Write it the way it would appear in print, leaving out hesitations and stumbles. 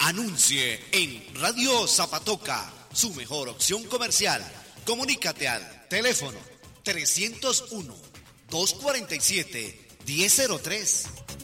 Anuncie en Radio Zapatoca, su mejor opción comercial. Comunícate al teléfono 301-247-1003.